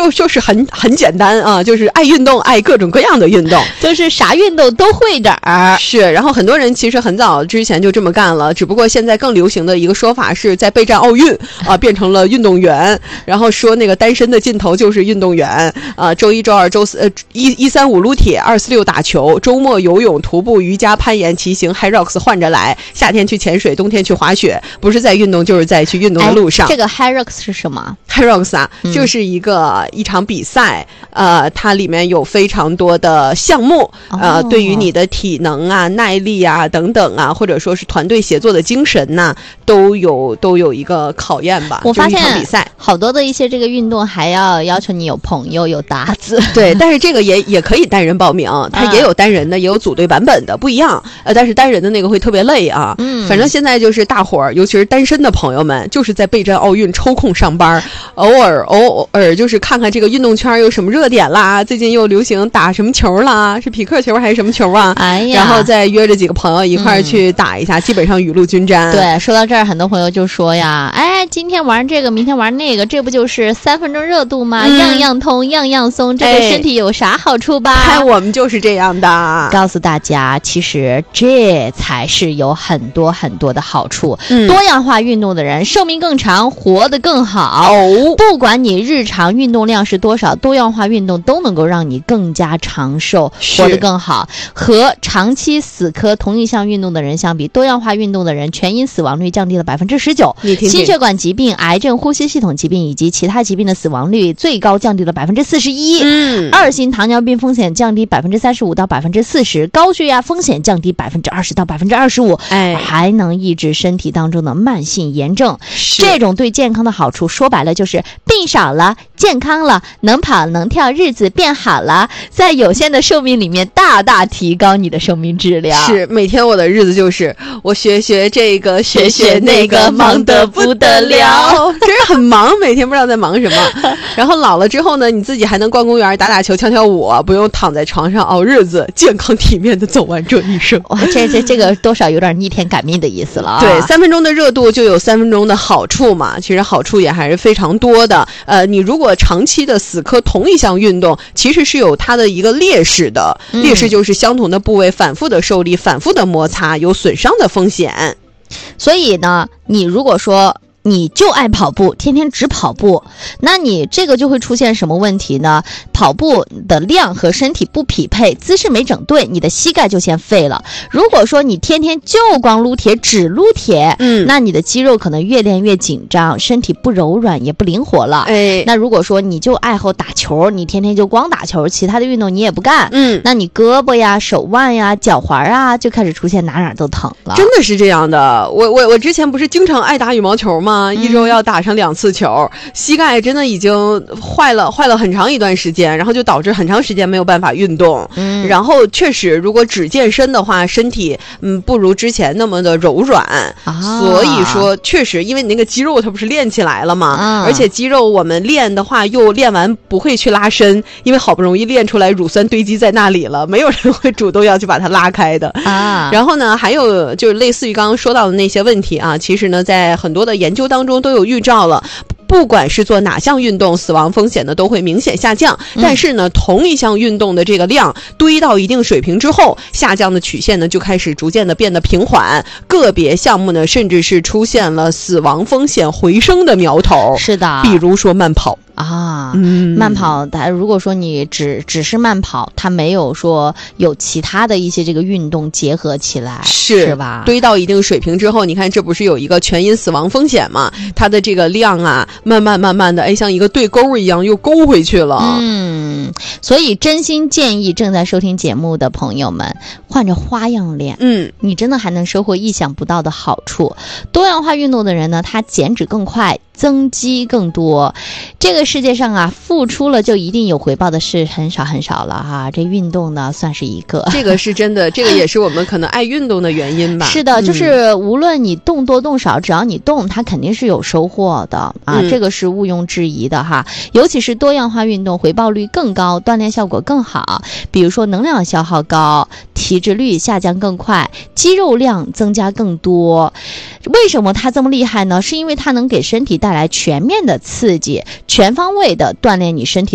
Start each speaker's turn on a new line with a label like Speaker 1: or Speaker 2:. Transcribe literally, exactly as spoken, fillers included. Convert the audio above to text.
Speaker 1: 就就是很很简单啊，就是爱运动，爱各种各样的运动，
Speaker 2: 就是啥运动都会点儿。
Speaker 1: 是，然后很多人其实很早之前就这么干了，只不过现在更流行的一个说法是在备战奥运啊，变成了运动员，然后说那个单身的尽头就是运动员啊，周一、周二、周四，呃，一一三五撸铁，二四六打球，周末游泳、徒步、瑜伽、攀岩、骑行 ，High Rocks 换着来，夏天去潜水，冬天去滑雪，不是在运动就是在去运动的路上。
Speaker 2: 这个 High Rocks 是什么
Speaker 1: ？High Rocks 啊、
Speaker 2: 嗯，
Speaker 1: 就是一个一场比赛，呃，它里面有非常多的项目，呃，
Speaker 2: 哦、
Speaker 1: 对于你的体能啊、耐力啊等等啊，或者说是团队协作的精神呐、啊，都有都有一个考验吧。
Speaker 2: 我发现
Speaker 1: 一场比赛
Speaker 2: 好多的一些这个运动还要要求你有朋友有搭子，
Speaker 1: 对，但是这个也也可以单人报名，它也有单人的，也有组队版本的，不一样。呃，但是单人的那个会特别累啊。嗯，反正现在就是大伙儿，尤其是单身的朋友们，就是在备战奥运抽空上班，偶尔偶尔就是看看这个运动圈有什么热点啦，最近又流行打什么球啦，是匹克球还是什么球啊？
Speaker 2: 哎呀，
Speaker 1: 然后再约着几个朋友一块儿去打一下，嗯、基本上雨露均沾。
Speaker 2: 对，说到这儿，很多朋友就说呀，哎，今天玩这个，明天玩那个，这不就是三分钟热度吗？嗯、样样通，样样松，这对身体有啥好处吧？
Speaker 1: 哎，我们就是这样的。
Speaker 2: 告诉大家，其实这才是有很多很多的好处。
Speaker 1: 嗯、
Speaker 2: 多样化运动的人寿命更长，活得更好。哦，不管你日常运动量是多少，多样化运动都能够让你更加长寿，活得更好。和长期死磕同一项运动的人相比，多样化运动的人全因死亡率降低了百分之十九，心血管疾病、癌症、呼吸系统疾病以及其他疾病的死亡率最高降低了百分之四十一。嗯，二型糖尿病风险降低百分之三十五到百分之四十，高血压风险降低百分之二十到百分之二十五。哎，还能抑制身体当中的慢性炎症。这种对健康的好处，说白了就是病少了，健康了，能跑能跳，日子变好了，在有限的寿命里面大大提高你的生命质量。
Speaker 1: 是，每天我的日子就是我学学这个学学那个，忙得不得了，真是很忙，每天不知道在忙什么。然后老了之后呢，你自己还能逛公园打打球跳跳舞，不用躺在床上熬日子，健康体面的走完这一生。
Speaker 2: 哇，这这这个多少有点逆天改命的意思了啊。
Speaker 1: 对，三分钟的热度就有三分钟的好处嘛，其实好处也还是非常多的。呃，你如果长期的死磕同一项运动，其实是有它的一个劣势的，嗯、劣势就是相同的部位反复的受力，反复的摩擦，有损伤的风险。
Speaker 2: 所以呢，你如果说你就爱跑步，天天只跑步，那你这个就会出现什么问题呢？跑步的量和身体不匹配，姿势没整对，你的膝盖就先废了。如果说你天天就光撸铁，只撸铁，嗯，那你的肌肉可能越练越紧张，身体不柔软也不灵活了。哎，那如果说你就爱好打球，你天天就光打球，其他的运动你也不干，嗯，那你胳膊呀、手腕呀、脚踝啊，就开始出现哪哪都疼了。
Speaker 1: 真的是这样的，我我我之前不是经常爱打羽毛球吗？一周要打上两次球，嗯、膝盖真的已经坏了，坏了很长一段时间，然后就导致很长时间没有办法运动。嗯，然后确实，如果只健身的话，身体嗯不如之前那么的柔软，啊、所以说确实，因为你那个肌肉它不是练起来了嘛，啊、而且肌肉我们练的话，又练完不会去拉伸，因为好不容易练出来乳酸堆积在那里了，没有人会主动要去把它拉开的。啊，然后呢，还有就是类似于刚刚说到的那些问题啊，其实呢，在很多的研究当中都有预兆了。不管是做哪项运动，死亡风险呢都会明显下降。但是呢，同一项运动的这个量堆到一定水平之后，下降的曲线呢就开始逐渐的变得平缓。个别项目呢，甚至是出现了死亡风险回升的苗头。
Speaker 2: 是的，
Speaker 1: 比如说慢跑。
Speaker 2: 啊，嗯，慢跑，它如果说你只只是慢跑，它没有说有其他的一些这个运动结合起来，
Speaker 1: 是
Speaker 2: 是吧？
Speaker 1: 堆到一定水平之后，你看这不是有一个全因死亡风险嘛？它的这个量啊，慢慢慢慢的，哎，像一个对勾一样又勾回去了。
Speaker 2: 嗯，所以真心建议正在收听节目的朋友们，换着花样练，嗯，你真的还能收获意想不到的好处。多样化运动的人呢，他减脂更快，增肌更多。这个世界上啊，付出了就一定有回报的事很少很少了哈。这运动呢，算是一个。
Speaker 1: 这个是真的，这个也是我们可能爱运动的原因吧。
Speaker 2: 是的，就是无论你动多动少，只要你动，它肯定是有收获的啊，嗯、这个是毋庸置疑的哈。尤其是多样化运动，回报率更高，锻炼效果更好。比如说能量消耗高，体脂率下降更快，肌肉量增加更多。为什么它这么厉害呢？是因为它能给身体带来全面的刺激，全方位的锻炼你身体